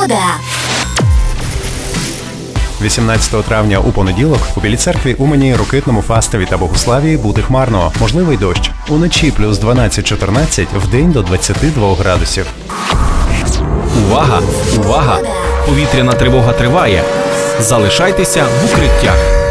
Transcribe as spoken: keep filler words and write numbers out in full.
Погода. вісімнадцятого травня у понеділок у Білій церкві, Умані, Рокитному, Фастові та Богославії буде хмарно. Можливий дощ. Уночі плюс дванадцять-чотирнадцять, вдень до двадцяти двох градусів. Увага! Увага! Повітряна тривога триває. Залишайтеся в укриттях.